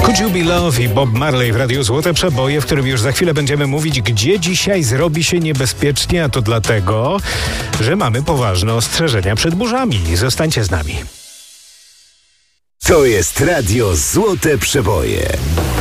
Could You Be Love i Bob Marley w Radiu Złote Przeboje, w którym już za chwilę będziemy mówić, gdzie dzisiaj zrobi się niebezpiecznie, a to dlatego, że mamy poważne ostrzeżenia przed burzami. Zostańcie z nami. To jest Radio Złote Przeboje.